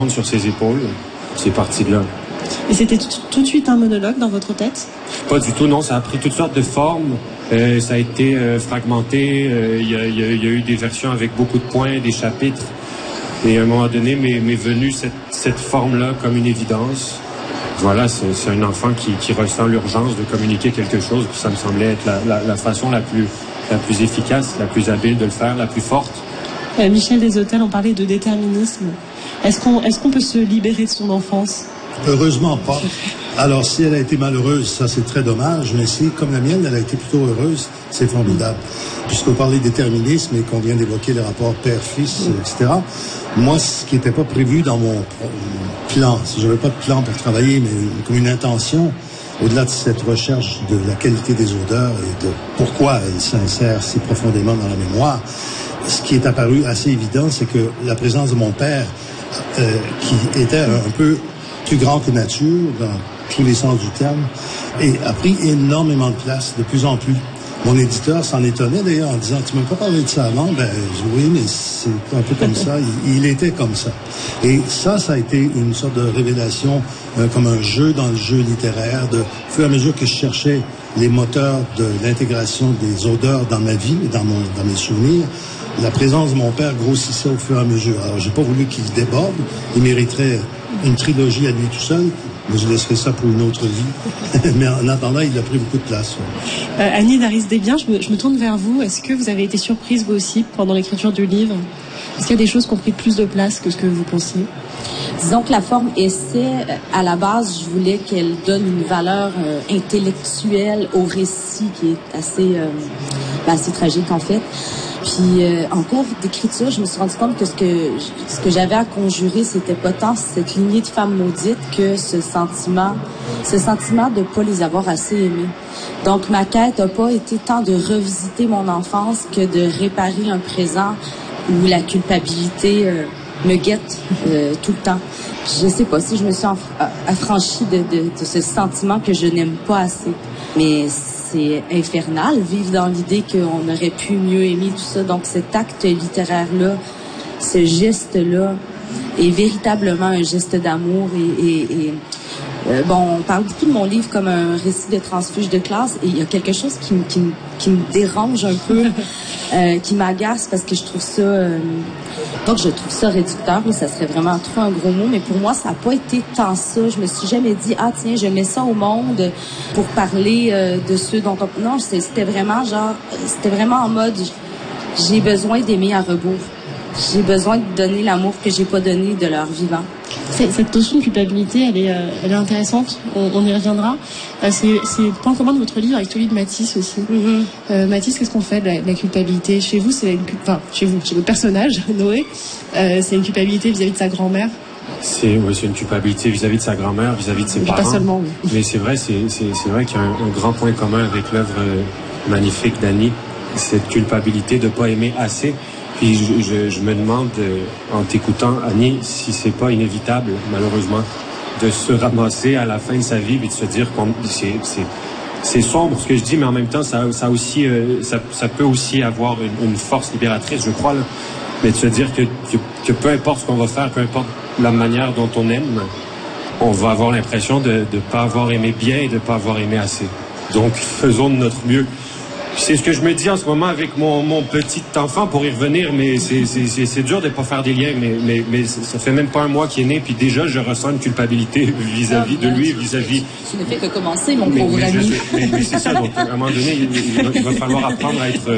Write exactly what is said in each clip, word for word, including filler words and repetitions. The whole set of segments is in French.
sur ses épaules. C'est parti de là. Et c'était tout, tout de suite un monologue dans votre tête? Pas du tout, non. Ça a pris toutes sortes de formes. Euh, ça a été euh, fragmenté. Il euh, y, y, y a eu des versions avec beaucoup de points, des chapitres. Et à un moment donné, m'est, m'est venue cette, cette forme-là comme une évidence. Voilà, c'est, c'est un enfant qui, qui ressent l'urgence de communiquer quelque chose. Puis ça me semblait être la, la, la façon la plus, la plus efficace, la plus habile de le faire, la plus forte. Euh, Michel Deshôtels, on parlait de déterminisme. Est-ce qu'on, est-ce qu'on peut se libérer de son enfance? Heureusement pas. Alors, si elle a été malheureuse, ça c'est très dommage, mais si, comme la mienne, elle a été plutôt heureuse, c'est formidable. Puisqu'on parlait de déterminisme et qu'on vient d'évoquer les rapports père-fils, et cetera, moi, ce qui n'était pas prévu dans mon plan, si je n'avais pas de plan pour travailler, mais comme une intention, au-delà de cette recherche de la qualité des odeurs et de pourquoi elle s'insère si profondément dans la mémoire, ce qui est apparu assez évident, c'est que la présence de mon père, euh, qui était un, un peu plus grand que nature, dans tous les sens du terme, et a pris énormément de place, de plus en plus. Mon éditeur s'en étonnait d'ailleurs en disant « Tu m'as pas parlé de ça avant? » Ben, je dis « Oui, mais c'est un peu comme ça. Il, il était comme ça. » Et ça, ça a été une sorte de révélation, euh, comme un jeu dans le jeu littéraire, de au fur et à mesure que je cherchais les moteurs de l'intégration des odeurs dans ma vie, dans, mon, dans mes souvenirs, la présence de mon père grossissait au fur et à mesure. Alors, j'ai pas voulu qu'il déborde. Il mériterait une trilogie à lui tout seul, mais je laisserai ça pour une autre vie. Mais en attendant, il a pris beaucoup de place. Ouais. Euh, Annie Daris-Desbiens, je me, je me tourne vers vous. Est-ce que vous avez été surprise, vous aussi, pendant l'écriture du livre? Est-ce qu'il y a des choses qui ont pris plus de place que ce que vous pensiez? Disons que la forme essai, à la base, je voulais qu'elle donne une valeur euh, intellectuelle au récit qui est assez, euh, ben, assez tragique, en fait. Puis, euh, en cours d'écriture, je me suis rendu compte que ce que ce que j'avais à conjurer, c'était pas tant cette lignée de femmes maudites que ce sentiment, ce sentiment de pas les avoir assez aimées. Donc, ma quête a pas été tant de revisiter mon enfance que de réparer un présent où la culpabilité euh, me guette euh, tout le temps. Je sais pas si je me suis affranchie de, de, de ce sentiment que je n'aime pas assez. Mais c'est infernal, vivre dans l'idée qu'on aurait pu mieux aimer tout ça. Donc cet acte littéraire-là, ce geste-là, est véritablement un geste d'amour. Et, et, et euh, bon, on parle beaucoup de mon livre comme un récit de transfuge de classe. Et il y a quelque chose qui, qui, qui me dérange un peu, euh, qui m'agace parce que je trouve ça... Euh, donc je trouve ça réducteur, mais ça serait vraiment trop un gros mot. Mais pour moi, ça n'a pas été tant ça. Je me suis jamais dit, ah tiens, je mets ça au monde pour parler euh, de ceux dont on... Non, c'était vraiment genre, c'était vraiment en mode, j'ai besoin d'aimer à rebours. J'ai besoin de donner l'amour que j'ai pas donné de leur vivant. Cette notion de culpabilité, elle est, euh, elle est intéressante. On, on y reviendra. Euh, c'est, c'est le point commun de votre livre avec celui de Mathis aussi. Mm-hmm. Euh, Mathis, qu'est-ce qu'on fait de la, de la culpabilité? Chez vous, c'est une, enfin, chez vous, chez votre personnage, Noé, euh, c'est une culpabilité vis-à-vis de sa grand-mère. C'est, oui, c'est une culpabilité vis-à-vis de sa grand-mère, vis-à-vis de ses Mais parents. Pas seulement, oui. Mais c'est vrai, c'est, c'est, c'est vrai qu'il y a un, un grand point commun avec l'œuvre euh, magnifique d'Annie, cette culpabilité de pas aimer assez. Puis je, je, je me demande, euh, en t'écoutant, Annie, si c'est pas inévitable, malheureusement, de se ramasser à la fin de sa vie et de se dire qu'on c'est, c'est, c'est sombre ce que je dis, mais en même temps, ça, ça aussi, euh, ça, ça peut aussi avoir une, une force libératrice, je crois, là. Mais de se dire que, que, que peu importe ce qu'on va faire, peu importe la manière dont on aime, on va avoir l'impression de ne pas avoir aimé bien et de ne pas avoir aimé assez. Donc, faisons de notre mieux. C'est ce que je me dis en ce moment avec mon, mon petit enfant pour y revenir, mais c'est, c'est, c'est, c'est dur de ne pas faire des liens, mais, mais, mais ça fait même pas un mois qu'il est né, puis déjà je ressens une culpabilité vis-à-vis de lui, vis-à-vis... Tu ne fais que commencer, mon mais, pauvre mais ami. Je, mais, mais c'est ça, donc à un moment donné, il, il, va, il va falloir apprendre à être,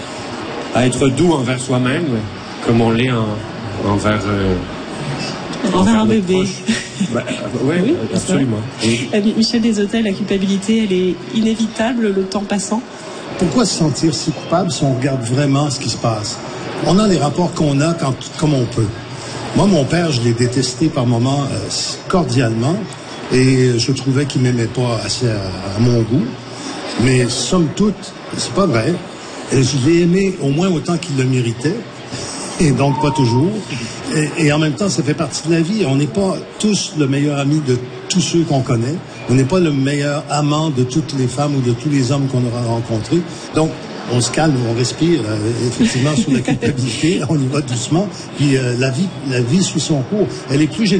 à être doux envers soi-même, comme on l'est en, envers... Euh, envers un bébé. Bah, ouais, oui, absolument. Oui. Euh, Michel Deshôtels, la culpabilité, elle est inévitable le temps passant. Pourquoi se sentir si coupable si on regarde vraiment ce qui se passe? On a les rapports qu'on a quand, comme on peut. Moi, mon père, je l'ai détesté par moments euh, cordialement et je trouvais qu'il m'aimait pas assez à, à mon goût. Mais somme toute, c'est pas vrai. Et je l'ai aimé au moins autant qu'il le méritait. Et donc pas toujours. Et, et en même temps, ça fait partie de la vie. On n'est pas tous le meilleur ami de tous ceux qu'on connaît. On n'est pas le meilleur amant de toutes les femmes ou de tous les hommes qu'on aura rencontrés. Donc, on se calme, on respire, euh, effectivement, sur la culpabilité, on y va doucement. Puis euh, la vie, la vie suit son cours. Elle est plus générale.